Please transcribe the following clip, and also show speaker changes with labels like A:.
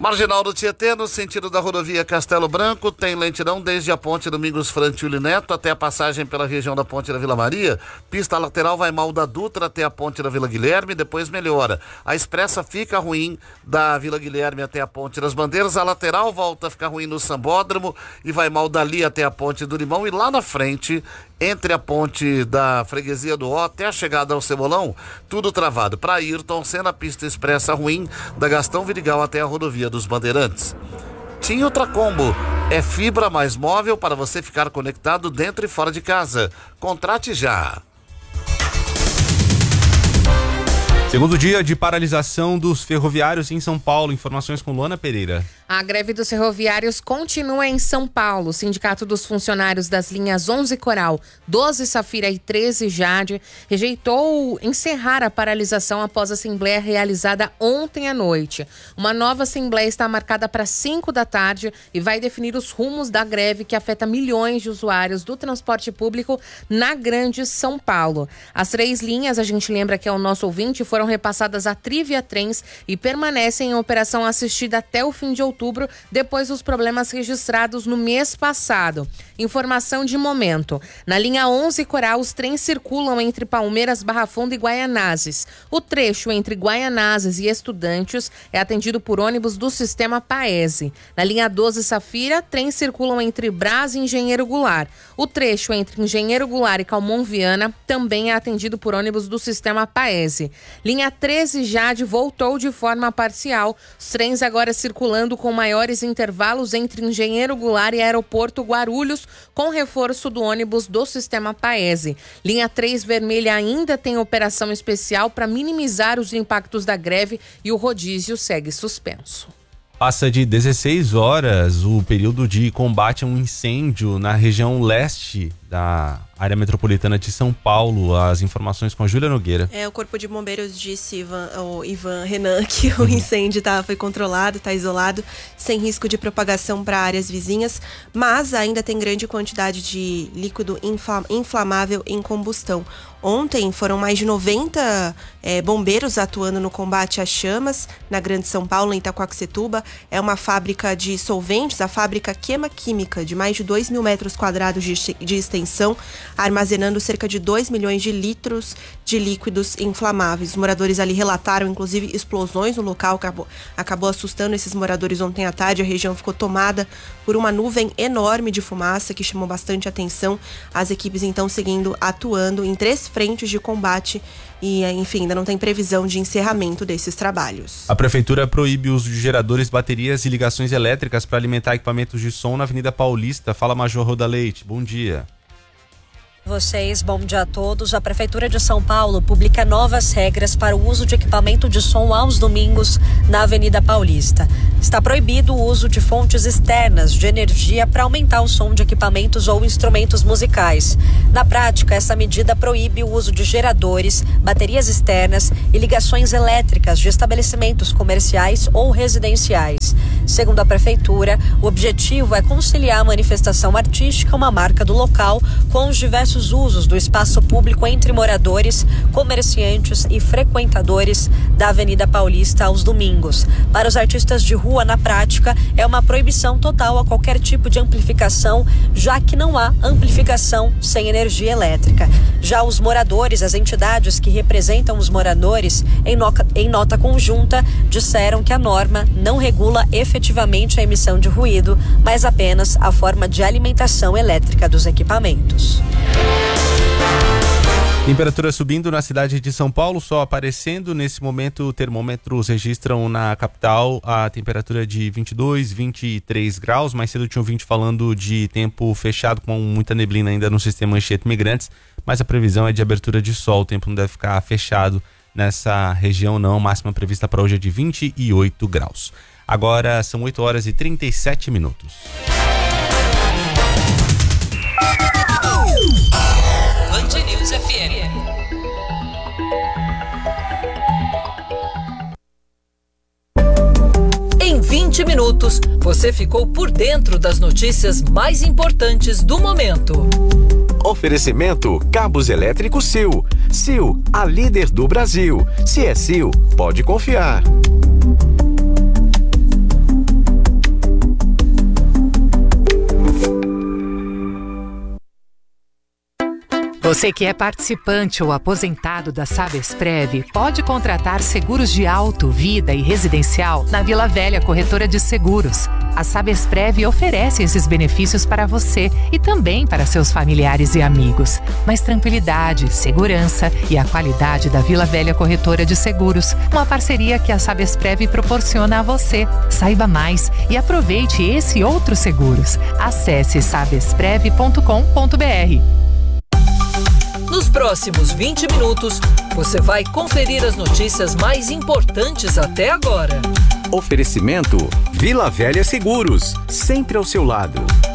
A: Marginal do Tietê, no sentido da rodovia Castelo Branco, tem lentidão desde a ponte Domingos Frantili Neto até a passagem pela região da ponte da Vila Maria. Pista lateral vai mal da Dutra até a ponte da Vila Guilherme, depois melhora. A expressa fica ruim da Vila Guilherme até a ponte das Bandeiras, a lateral volta a ficar ruim no Sambódromo e vai mal dali até a ponte do Limão, e lá na frente, entre a ponte da Freguesia do Ó até a chegada ao Cebolão, tudo travado. Para Ayrton Senna, pista expressa ruim da Gastão Vidigal até a rodovia dos Bandeirantes. Tinha Ultracombo, é fibra mais móvel para você ficar conectado dentro e fora de casa. Contrate já.
B: Segundo dia de paralisação dos ferroviários em São Paulo. Informações com Luana Pereira.
C: A greve dos ferroviários continua em São Paulo. O Sindicato dos Funcionários das linhas 11 Coral, 12 Safira e 13 Jade rejeitou encerrar a paralisação após a assembleia realizada ontem à noite. Uma nova assembleia está marcada para 5 da tarde e vai definir os rumos da greve que afeta milhões de usuários do transporte público na Grande São Paulo. As 3 linhas, a gente lembra que é o nosso ouvinte, foram repassadas à Trivia Trens e permanecem em operação assistida até o fim de outubro, depois dos problemas registrados no mês passado. Informação de momento. Na linha 11 Coral, os trens circulam entre Palmeiras, Barra Funda e Guaianazes. O trecho entre Guaianazes e Estudantes é atendido por ônibus do sistema Paese. Na linha 12 Safira, trens circulam entre Brás e Engenheiro Goulart. O trecho entre Engenheiro Goulart e Calmon Viana também é atendido por ônibus do sistema Paese. Linha 13 Jade voltou de forma parcial. Os trens agora circulando com maiores intervalos entre Engenheiro Goulart e Aeroporto Guarulhos, com reforço do ônibus do sistema Paese. Linha 3 Vermelha ainda tem operação especial para minimizar os impactos da greve e o rodízio segue suspenso.
B: Passa de 16 horas o período de combate a um incêndio na região leste da área metropolitana de São Paulo. As informações com a Júlia Nogueira.
D: O Corpo de Bombeiros disse, Ivan Renan, que o incêndio foi controlado, está isolado, sem risco de propagação para áreas vizinhas, mas ainda tem grande quantidade de líquido inflamável em combustão. Ontem foram mais de 90 bombeiros atuando no combate às chamas na Grande São Paulo, em Itaquaquecetuba. É uma fábrica de solventes, a fábrica Queima Química, de mais de 2.000 metros quadrados de extensão, armazenando cerca de 2 milhões de litros de líquidos inflamáveis. Os moradores ali relataram, inclusive, explosões no local, acabou assustando esses moradores ontem à tarde. A região ficou tomada por uma nuvem enorme de fumaça que chamou bastante atenção. As equipes, então, seguindo atuando em 3 frentes de combate e, enfim, ainda não tem previsão de encerramento desses trabalhos.
B: A Prefeitura proíbe o uso de geradores, baterias e ligações elétricas para alimentar equipamentos de som na Avenida Paulista. Fala, Major Roda Leite. Bom dia.
E: Bom dia a todos. A Prefeitura de São Paulo publica novas regras para o uso de equipamento de som aos domingos na Avenida Paulista. Está proibido o uso de fontes externas de energia para aumentar o som de equipamentos ou instrumentos musicais. Na prática, essa medida proíbe o uso de geradores, baterias externas e ligações elétricas de estabelecimentos comerciais ou residenciais. Segundo a Prefeitura, o objetivo é conciliar a manifestação artística, uma marca do local, com os diversos usos do espaço público entre moradores, comerciantes e frequentadores da Avenida Paulista aos domingos. Para os artistas de rua, na prática, é uma proibição total a qualquer tipo de amplificação, já que não há amplificação sem energia elétrica. Já os moradores, as entidades que representam os moradores, em nota conjunta, disseram que a norma não regula efetivamente a emissão de ruído, mas apenas a forma de alimentação elétrica dos equipamentos.
B: Temperatura subindo na cidade de São Paulo, sol aparecendo. Nesse momento, termômetros registram na capital a temperatura de 22, 23 graus. Mais cedo tinha um ouvinte falando de tempo fechado com muita neblina ainda no sistema Anchieta Imigrantes, mas a previsão é de abertura de sol. O tempo não deve ficar fechado nessa região não. Máxima prevista para hoje é de 28 graus. Agora são 8 horas e 37 minutos.
F: Band News FM. Em 20 minutos, você ficou por dentro das notícias mais importantes do momento.
G: Oferecimento Cabos Elétricos Sil. Sil, a líder do Brasil. Se é Sil, pode confiar.
H: Você que é participante ou aposentado da Sabesprev pode contratar seguros de auto, vida e residencial na Vila Velha Corretora de Seguros. A Sabesprev oferece esses benefícios para você e também para seus familiares e amigos. Mais tranquilidade, segurança e a qualidade da Vila Velha Corretora de Seguros. Uma parceria que a Sabesprev proporciona a você. Saiba mais e aproveite esse e outros seguros. Acesse sabesprev.com.br.
F: Nos próximos 20 minutos, você vai conferir as notícias mais importantes até agora.
G: Oferecimento Vila Velha Seguros, sempre ao seu lado.